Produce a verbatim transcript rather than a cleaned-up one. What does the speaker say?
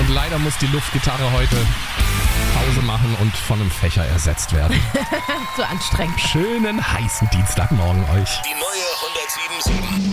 Und leider muss die Luftgitarre heute Pause machen und von einem Fächer ersetzt werden. So anstrengend. Schönen heißen Dienstagmorgen euch. Die neue hundertsieben Komma sieben.